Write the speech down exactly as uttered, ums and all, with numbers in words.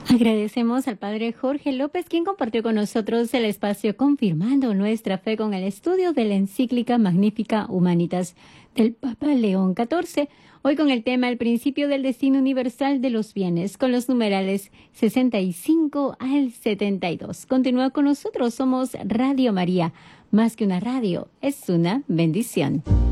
Agradecemos al Padre Jorge López, quien compartió con nosotros el espacio confirmando nuestra fe con el estudio de la encíclica Magnificat Humanitas del Papa León catorce. Hoy con el tema El principio del destino universal de los bienes, con los numerales sesenta y cinco al setenta y dos. Continúa con nosotros, somos Radio María. Más que una radio, es una bendición.